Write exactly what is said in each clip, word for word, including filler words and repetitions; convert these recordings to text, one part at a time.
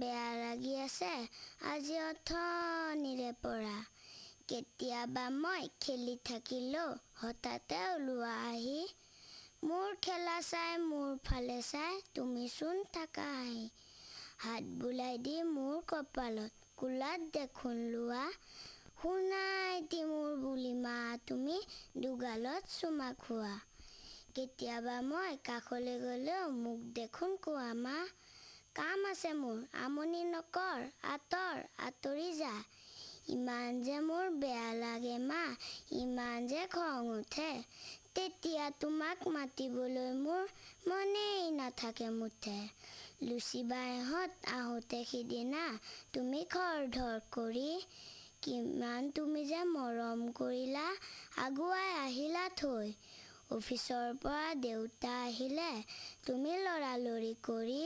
বেয়া লাগি আছে আজি অথনিৰে পৰা কেতিয়াবা মই খেলি থাকিলেও হঠাতে ওলোৱা আহি মোৰ খেলা চাই মোৰ ফালে চাই তুমি চোন থাকা আহি হাত বুলাই দি মোৰ কপালত কুলাত দেখোন লোৱা শুনাই দি মোৰ বুলি মা তুমি দুগালত চুমা খোৱা কেতিয়াবা মই কাষলৈ গ'লেও মোক দেখোন কোৱা মা কাম আছে মোৰ আমনি নকৰ আঁতৰ আঁতৰি যা ইমান যে মোৰ বেয়া লাগে মা ইমান যে খং উঠে তেতিয়া তোমাক মাতিবলৈ মোৰ মনেই নাথাকে মুঠে লুচি বাইহঁত আহোঁতে সিদিনা তুমি খৰধৰ কৰি কিমান তুমি যে মৰম কৰিলা আগুৱাই আহিলা থৈ অফিচৰ পৰা দেউতা আহিলে তুমি লৰালৰি কৰি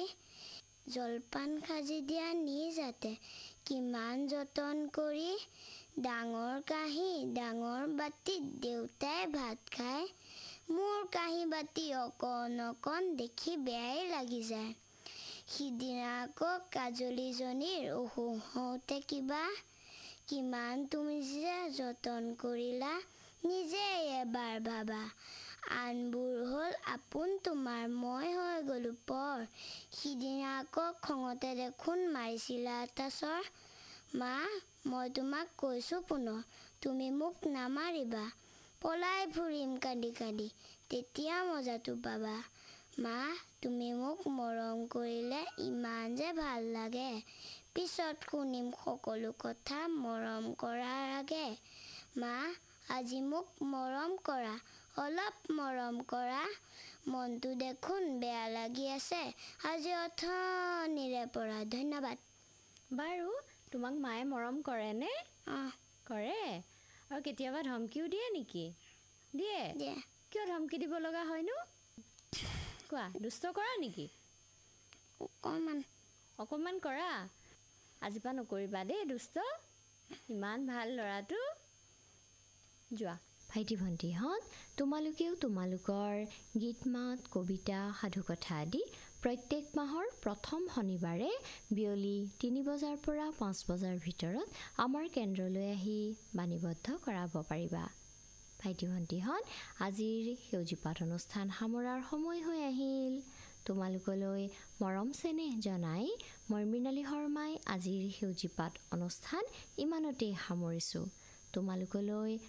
জলপান সাজি দিয়া নিজাতে কিমান যতন কৰি ডাঙৰ কাঁহী ডাঙৰ বাটিত দেউতাই ভাত খায় মোৰ কাঁহী বাটি অকণ অকণ দেখি বেয়াই লাগি যায় সিদিনা আকৌ কাজলীজনীৰ অসুখ হওঁতে কিবা কিমান তুমি যে যতন কৰিলা নিজেই এবাৰ ভাবা আনবোৰ হ'ল আপোন তোমাৰ মই হৈ গ'লো পৰ সিদিনা আকৌ খঙতে দেখোন মাৰিছিলা এটা চৰ মা মই তোমাক কৈছোঁ পুনৰ তুমি মোক নামাৰিবা পলাই ফুৰিম কান্দি কান্দি তেতিয়া মজাটো পাবা মা তুমি মোক মৰম কৰিলে ইমান যে ভাল লাগে পিছত শুনিম সকলো কথা মৰম কৰাৰ আগে মা আজি মোক মৰম কৰা অলপ মৰম কৰা মনটো দেখোন বেয়া লাগি আছে আজি অথনিৰে পৰা ধন্যবাদ বাৰু তোমাক মায়ে মৰম কৰেনে অঁ কৰে আৰু কেতিয়াবা ধমকিও দিয়ে নেকি দিয়ে দিয়ে কিয় ধমকি দিব লগা হয়নো কোৱা দুষ্ট কৰা নেকি অকণমান অকণমান কৰা আজিপা নকৰিবা দেই দুষ্ট ইমান ভাল ল'ৰাটো যোৱা ভাইটি ভণ্টিহঁত তোমালোকেও তোমালোকৰ গীত মাত কবিতা সাধুকথা আদি প্ৰত্যেক মাহৰ প্ৰথম শনিবাৰে বিয়লি তিনি বজাৰ পৰা পাঁচ বজাৰ ভিতৰত আমাৰ কেন্দ্ৰলৈ আহি বাণীবদ্ধ কৰাব পাৰিবা ভাইটি ভণ্টিহঁত আজিৰ সেউজীপাত অনুষ্ঠান সামৰাৰ সময় হৈ আহিল তোমালোকলৈ মৰম চেনেহ জনাই মই মৃণালী শৰ্মাই আজিৰ সেউজীপাত অনুষ্ঠান ইমানতেই সামৰিছোঁ তোমালোকলৈ